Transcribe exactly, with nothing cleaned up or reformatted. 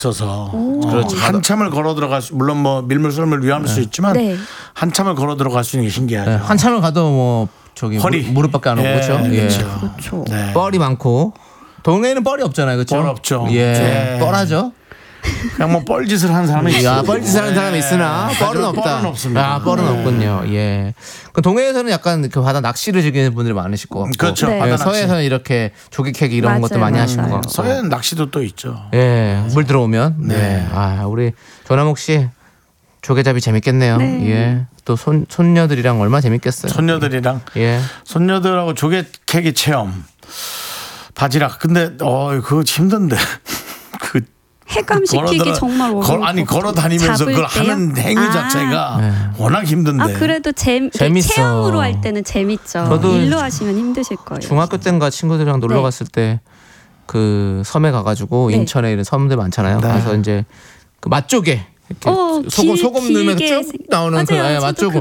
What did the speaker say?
있어서 그렇죠. 한참을 걸어 들어갈 수, 물론 뭐 밀물 썰물 위험할 수 있지만 네. 한참을 걸어 들어갈 수 있는 게 신기하죠. 네, 한참을 가도 뭐 저기 허리. 무, 무릎밖에 안 오고 예, 그렇죠. 예. 그렇죠. 그렇죠. 네. 뻘이 많고 동네에는 뻘이 없잖아요, 그렇죠? 뻘 없죠. 예, 예. 뻘하죠. 그냥 뭐 뻘짓을 하는 사람이 있어요. 야, 뻘짓 하는 사람이 있으나 뻘은 하지만 없다. 뻘은 없습니다. 아, 뻘은 네. 없군요. 예. 그 동해에서는 약간 그 바다 낚시를 즐기는 분들이 많으실 것 같고, 그렇죠. 네. 예, 바다 낚시. 서해에서는 이렇게 조기 캐기 이런 맞아요, 것도 많이 맞아요. 하시는 것 같고. 서해는 낚시도 또 있죠. 예, 물 들어오면. 네. 네. 아, 우리 조남욱 씨 조개잡이 재밌겠네요. 네. 예. 또 손, 손녀들이랑 얼마나 재밌겠어요. 손녀들이랑 예. 손녀들하고 조개 캐기 체험. 바지락. 근데 어 그거 힘든데. 그 해감시키기 걸어 정말 어려워. 걸, 아니 걸어 다니면서 그걸 하는 행위 아. 자체가 네. 워낙 힘든데. 아 그래도 재, 재밌어. 체험으로 할 때는 재밌죠. 저도 일로 하시면 힘드실 거예요. 중학교 때인가 친구들이랑 놀러 네. 갔을 때 그 섬에 가가지고 네. 인천에 이런 섬들 많잖아요. 네. 그래서 이제 그 맛조개 이렇게 어, 소금 길- 소금 넣으면 길게 쭉 생- 나오는 그 맞아요. 예, 저도 맛조개